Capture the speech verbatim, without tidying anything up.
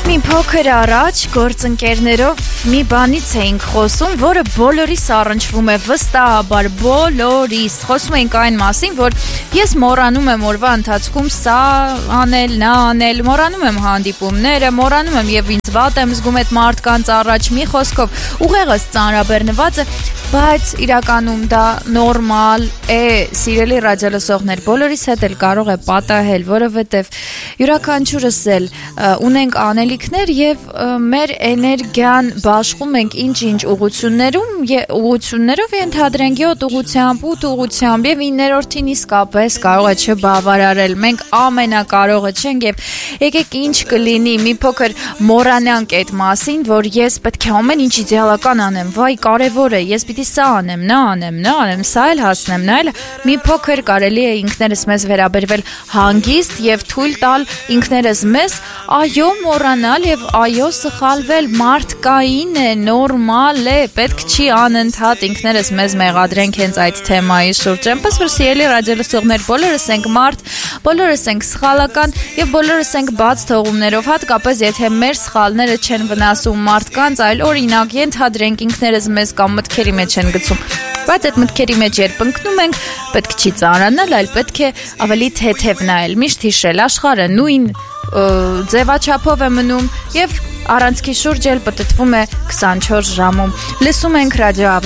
Մի փոքր առաջ գործընկերներով մի բանից էինք խոսում, որը բոլորիս առնչվում է վստահաբար, բոլորիս։ Խոսում էինք այն մասին, որ ես մոռանում եմ օրվա ընթացքում սա անել, նա անել, մոռանում եմ հանդիպումները, մոռանում եմ եւ ինձ վատ եմ զգում այդ մարդկանց առաջ, մի խոսքով ուղեղս ծանրաբեռնված է, բայց իրականում դա նորմալ է, սիրելի ռադիոլսողներ, բոլորիս հետ էլ կարող է պատահել, որովհետեւ յուրաքանչյուրս էլ ունենք անելիքներ եւ մեր էներգիան բաշխում ենք ինչ-ինչ ուղություններում, ուղություններով ենթադրենք յոթ ուղությամբ, ութ ուղությամբ եւ իններորդին իսկապես կարող է չբավարարել։ Մենք ամենակարողը չենք եւ եկեք ինչ կլինի, մի փոքր մոռանանք այդ մասին, որ ես պետք է ամեն ինչ իդեալական անեմ, վայ կարեւոր է, ես պիտի սա անեմ, նա անեմ, նա անեմ, սա էլ հասնեմ, նա էլ մի փոքր կարելի է ինքներս մեզ վերաբերվել հանգիստ եւ թույլ տալ ինքներս մեզ այո մոռանալ եւ այո սխալվել, մարդկային է, նորմալ է, պետք չի անընդհատ ինքներս մեզ մեղադրենք հենց այդ թեմայի շուրջ։ Այնպես որ սիրելի ռադիոլսողներ, բոլորս ենք մարդ, բոլորս ենք սխալական եւ բոլորս ենք բաց թողումներով, հատկապես եթե մեր սխալները չեն վնասում մարդկանց, այլ օրինակ ենթադրենք ինքներս մեզ կամ մտքերի մեջ են գցում։ Բայց այդ մտքերի մեջ երբ ընկնում ենք, պետք չի ծանրանալ, այլ պետք է ավելի թեթև նայել, միշտ հիշել, աշխարհը նույն ձևաչափով է մնում եւ առանցքի շուրջ էլ պտտվում է քսանչորս ժամում։ Լսում ենք ռադիո